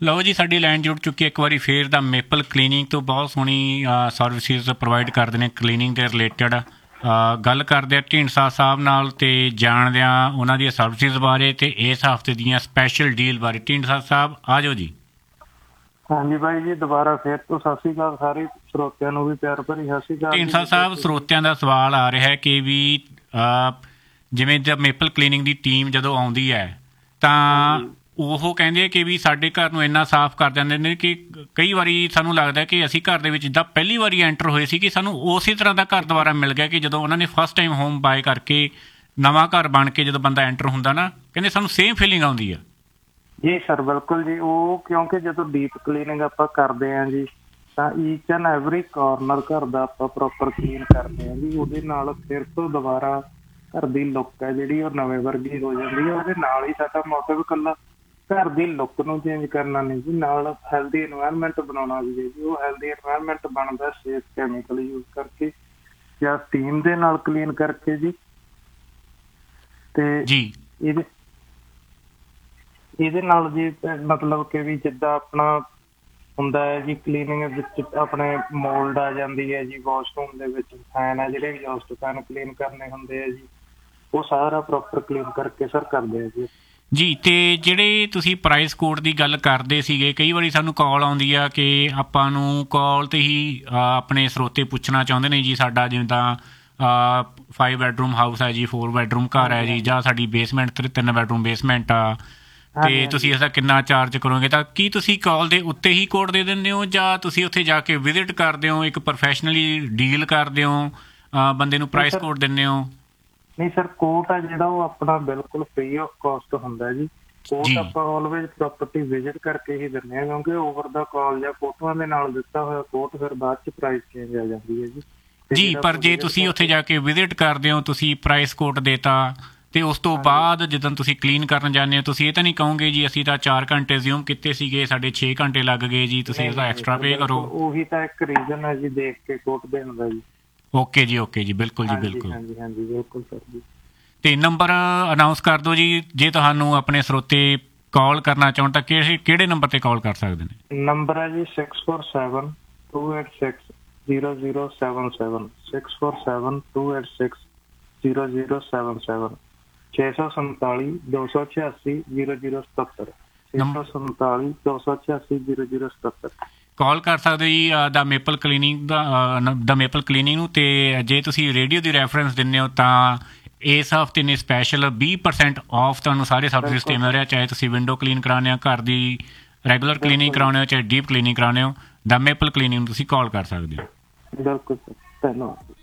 ਲਓ ਜੀ, ਸਾਡੀ ਲਾਈਨ ਜੁੜ ਚੁੱਕੀ ਇੱਕ ਵਾਰੀ ਫੇਰ ਦਾ ਮੇਪਲ ਕਲੀਨਿੰਗ ਤੋਂ। ਬਹੁਤ ਸੋਹਣੀ ਸਰਵਿਸਿਜ਼ ਪ੍ਰੋਵਾਈਡ ਕਰਦੇ ਨੇ ਕਲੀਨਿੰਗ ਦੇ ਰਿਲੇਟਡ। ਗੱਲ ਕਰਦੇ ਆ ਢੀਂਡਸਾ ਸਾਹਿਬ ਨਾਲ ਅਤੇ ਜਾਣਦੇ ਹਾਂ ਉਹਨਾਂ ਦੀਆਂ ਸਰਵਿਸਿਜ਼ ਬਾਰੇ ਅਤੇ ਇਸ ਹਫ਼ਤੇ ਦੀਆਂ ਸਪੈਸ਼ਲ ਡੀਲ ਬਾਰੇ। ਢੀਂਡਸਾ ਸਾਹਿਬ ਆ ਜਾਓ ਜੀ। ਹਾਂਜੀ ਬਾਈ ਜੀ, ਦੁਬਾਰਾ ਫਿਰ ਤੋਂ ਸਤਿ ਸ਼੍ਰੀ ਅਕਾਲ। ਸਾਰੇ ਸਰੋਤਿਆਂ ਨੂੰ ਵੀ ਪਿਆਰ ਭਰੀ ਸਤਿ ਸ਼੍ਰੀ ਅਕਾਲ। ਢੀਂਡਸਾ ਸਾਹਿਬ, ਸਰੋਤਿਆਂ ਦਾ ਸਵਾਲ ਆ ਰਿਹਾ ਕਿ ਵੀ ਜਿਵੇਂ ਜਦ ਮੇਪਲ ਕਲੀਨਿੰਗ ਦੀ ਟੀਮ ਜਦੋਂ ਆਉਂਦੀ ਹੈ ਤਾਂ ਉਹ ਕਹਿੰਦੇ ਕਿ ਵੀ ਸਾਡੇ ਘਰ ਨੂੰ ਇੰਨਾ ਸਾਫ਼ ਕਰ ਦਿੰਦੇ ਨੇ ਕਿ ਕਈ ਵਾਰੀ ਸਾਨੂੰ ਲੱਗਦਾ ਕਿ ਅਸੀਂ ਘਰ ਦੇ ਵਿੱਚ ਜਿੱਦਾਂ ਪਹਿਲੀ ਵਾਰੀ ਐਂਟਰ ਹੋਏ ਸੀ ਕਿ ਸਾਨੂੰ ਉਸੇ ਤਰ੍ਹਾਂ ਦਾ ਘਰ ਦੁਬਾਰਾ ਮਿਲ ਗਿਆ ਕਿ ਜਦੋਂ ਉਹਨਾਂ ਨੇ ਫਸਟ ਟਾਈਮ ਹੋਮ ਬਾਏ ਕਰਕੇ ਨਵਾਂ ਘਰ ਬਣ ਕੇ ਜਦੋਂ ਬੰਦਾ ਐਂਟਰ ਹੁੰਦਾ ਨਾ, ਕਹਿੰਦੇ ਸਾਨੂੰ ਸੇਮ ਫੀਲਿੰਗ ਆਉਂਦੀ ਆ। ਜੀ ਸਰ, ਬਿਲਕੁਲ ਜੀ। ਉਹ ਕਿਉਂਕਿ ਜਦੋਂ ਡੀਪ ਕਲੀਨਿੰਗ ਆਪਾਂ ਕਰਦੇ ਹਾਂ ਜੀ ਤਾਂ ਈਚ ਐਂਡ ਐਵਰੀ ਕਾਰਨਰ ਘਰ ਦਾ ਆਪਾਂ ਪ੍ਰੋਪਰ ਕਲੀਨ ਕਰਦੇ ਹਾਂ ਜੀ। ਉਹਦੇ ਨਾਲ ਫਿਰ ਤੋਂ ਦੁਬਾਰਾ ਘਰ ਦੀ ਲੁੱਕ ਹੈ ਜਿਹੜੀ ਉਹ ਨਵੇਂ ਵਰਗੀ ਹੋ ਜਾਂਦੀ ਹੈ। ਉਹਦੇ ਨਾਲ ਹੀ ਸਾਡਾ ਮੋਟਿਵ ਇਕੱਲਾ ਘਰ ਦੀ ਲੁੱਕ ਨੂੰ ਚੇਂਜ ਕਰਨਾ ਨਹੀਂ ਜੀ, ਨਾਲ ਹੈਲਦੀ ਇਨਵਾਇਰਮੈਂਟ ਬਣਾਉਣਾ ਵੀ ਹੈ ਜੀ। ਉਹ ਹੈਲਦੀ ਇਨਵਾਇਰਮੈਂਟ ਬਣਦਾ ਸੇਫ ਕੈਮੀਕਲ ਯੂਜ਼ ਕਰਕੇ ਜਾਂ ਸਟੀਮ ਦੇ ਨਾਲ ਕਲੀਨ ਕਰਕੇ ਜੀ। ਤੇ ਇਹਦੇ ਨਾਲ ਜੀ ਮਤਲਬ ਕਿ ਵੀ ਜਿੱਦਾਂ ਆਪਣਾ ਹੁੰਦਾ ਹੈ ਜੀ ਕਲੀਨਿੰਗ ਵਿੱਚ ਆਪਣੇ ਮੋਲਡ ਆ ਜਾਂਦੀ ਹੈ ਜੀ। ਵਾਸ਼ਰੂਮ ਦੇ ਵਿੱਚ ਫੈਨ ਹੈ ਜਿਹੜੇ ਐਗਜ਼ੌਸਟ ਫੈਨ ਕਲੀਨ ਕਰਨੇ ਹੁੰਦੇ ਆ ਜੀ, ਉਹ ਸਾਰਾ ਪ੍ਰੋਪਰ ਕਲੀਨ ਕਰਕੇ ਸਰ ਕਰਦੇ ਆ ਜੀ। ਜੀ, ਅਤੇ ਜਿਹੜੇ ਤੁਸੀਂ ਪ੍ਰਾਈਸ ਕੋਡ ਦੀ ਗੱਲ ਕਰਦੇ ਸੀਗੇ, ਕਈ ਵਾਰੀ ਸਾਨੂੰ ਕਾਲ ਆਉਂਦੀ ਆ ਕਿ ਆਪਾਂ ਨੂੰ ਕਾਲ 'ਤੇ ਹੀ ਆਪਣੇ ਸਰੋਤੇ ਪੁੱਛਣਾ ਚਾਹੁੰਦੇ ਨੇ ਜੀ ਸਾਡਾ ਜਿੱਦਾਂ 5 ਬੈਡਰੂਮ ਹਾਊਸ ਹੈ ਜੀ, 4 ਬੈਡਰੂਮ ਘਰ ਹੈ ਜੀ, ਜਾਂ ਸਾਡੀ ਬੇਸਮੈਂਟ 3 ਬੈਡਰੂਮ ਬੇਸਮੈਂਟ ਆ ਅਤੇ ਤੁਸੀਂ ਇਸਦਾ ਕਿੰਨਾ ਚਾਰਜ ਕਰੋਗੇ। ਤਾਂ ਕੀ ਤੁਸੀਂ ਕਾਲ ਦੇ ਉੱਤੇ ਹੀ ਕੋਡ ਦੇ ਦਿੰਦੇ ਹੋ ਜਾਂ ਤੁਸੀਂ ਉੱਥੇ ਜਾ ਕੇ ਵਿਜ਼ਿਟ ਕਰਦੇ ਹੋ, ਇੱਕ ਪ੍ਰੋਫੈਸ਼ਨਲੀ ਡੀਲ ਕਰਦੇ ਹੋ, ਬੰਦੇ ਨੂੰ ਪ੍ਰਾਈਸ ਕੋਡ ਦਿੰਦੇ ਹੋ? ਨਹੀਂ ਸਰ, ਕੋਟ ਆ ਜਿਹੜਾ ਉਹ ਆਪਣਾ ਬਿਲਕੁਲ ਫ੍ਰੀ ਆਫ ਕਾਸਟ ਹੁੰਦਾ ਜੀ। ਕੋਟ ਆਪਾਂ ਆਲਵੇਜ਼ ਪ੍ਰੋਪਰਟੀ ਵਿਜ਼ਿਟ ਕਰਕੇ ਹੀ ਦਿੰਦੇ ਹਾਂ, ਕਿਉਂਕਿ ਓਵਰ ਦਾ ਕਾਲ ਜਾਂ ਫੋਟੋਆਂ ਦੇ ਨਾਲ ਦਿੱਤਾ ਹੋਇਆ ਕੋਟ ਫਿਰ ਬਾਅਦ 'ਚ ਪ੍ਰਾਈਸ ਚੇਂਜ ਆ ਜਾਂਦੀ ਹੈ ਜੀ। ਜੀ, ਪਰ ਜੇ ਤੁਸੀਂ ਉੱਥੇ ਜਾ ਕੇ ਵਿਜ਼ਿਟ ਕਰਦੇ ਹੋ, ਤੁਸੀਂ ਪ੍ਰਾਈਸ ਕੋਟ ਦੇਤਾ ਅਤੇ ਉਸ ਤੋਂ ਬਾਅਦ ਜਦੋਂ ਤੁਸੀਂ ਕਲੀਨ ਕਰਨ ਜਾਂਦੇ ਹੋ, ਤੁਸੀਂ ਇਹ ਤਾਂ ਨਹੀਂ ਕਹੋਗੇ ਜੀ ਅਸੀਂ ਤਾਂ 4 ਘੰਟੇ ਜ਼ਿਊਮ ਕੀਤੇ ਸੀਗੇ, ਸਾਡੇ 6 ਘੰਟੇ ਲੱਗ ਗਏ ਜੀ, ਤੁਸੀਂ ਇਹਦਾ ਐਕਸਟਰਾ ਪੇ ਕਰੋ। ਉਹੀ ਤਾਂ ਇੱਕ ਰੀਜ਼ਨ ਹੈ ਜੀ ਦੇਖ ਕੇ ਕੋਟ ਦੇਣ ਦਾ ਜੀ। ਓਕੇ ਜੀ, ਓਕੇ ਜੀ, ਬਿਲਕੁਲ ਜੀ, ਬਿਲਕੁਲ। ਹਾਂਜੀ ਹਾਂਜੀ, ਬਿਲਕੁਲ ਸਰ ਜੀ। ਅਤੇ ਨੰਬਰ ਅਨਾਊਂਸ ਕਰ ਦਿਓ ਜੀ, ਜੇ ਤੁਹਾਨੂੰ ਆਪਣੇ ਸਰੋਤੇ ਕਾਲ ਕਰਨਾ ਚਾਹੁਣ ਤਾਂ ਕਿਹੜੇ ਨੰਬਰ 'ਤੇ ਕਾਲ ਕਰ ਸਕਦੇ ਨੇ? ਨੰਬਰ ਹੈ ਜੀ 6472860077 6472860077 647 286 0077 647 286 0077 ਕਾਲ ਕਰ ਸਕਦੇ ਹੋ ਜੀ ਦਾ ਮੇਪਲ ਕਲੀਨਿੰਗ ਨੂੰ। ਅਤੇ ਜੇ ਤੁਸੀਂ ਰੇਡੀਓ ਦੀ ਰੈਫਰੈਂਸ ਦਿੰਦੇ ਹੋ ਤਾਂ ਇਸ ਹਫ਼ਤੇ ਨੇ ਸਪੈਸ਼ਲ 20% ਆਫ ਤੁਹਾਨੂੰ ਸਾਰੇ ਸਰਵਿਸ 'ਤੇ ਮਿਲ ਰਿਹਾ। ਚਾਹੇ ਤੁਸੀਂ ਵਿੰਡੋ ਕਲੀਨ ਕਰਾਉਂਦੇ ਹੋ, ਘਰ ਦੀ ਰੈਗੂਲਰ ਕਲੀਨਿੰਗ ਕਰਾਉਂਦੇ ਹੋ, ਚਾਹੇ ਡੀਪ ਕਲੀਨਿੰਗ ਕਰਾਉਂਦੇ ਹੋ, ਦਾ ਮੇਪਲ ਕਲੀਨਿੰਗ ਨੂੰ ਤੁਸੀਂ ਕਾਲ ਕਰ ਸਕਦੇ ਹੋ। ਬਿਲਕੁਲ ਸਰ, ਧੰਨਵਾਦ।